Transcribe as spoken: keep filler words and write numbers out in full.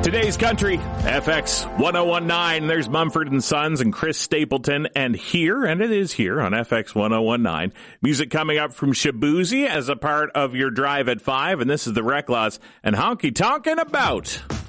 Today's country, F X ten nineteen. There's Mumford and Sons and Chris Stapleton. And here, and it is here on F X ten nineteen, music coming up from Shaboozey as a part of your drive at five. And this is the Reklaws and Honky Tonkin' About.